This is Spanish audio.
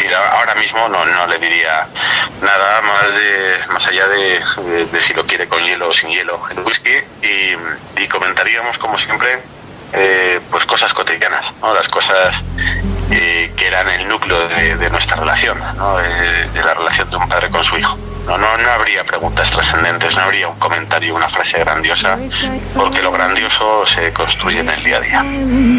decir, ahora mismo no le diría nada más allá de si lo quiere con hielo o sin hielo el whisky, y comentaríamos como siempre pues cosas cotidianas, ¿no? Las cosas que eran el núcleo de nuestra relación, ¿no? De la relación de un padre con su hijo. No habría preguntas trascendentes, no habría un comentario, una frase grandiosa, porque lo grandioso se construye en el día a día.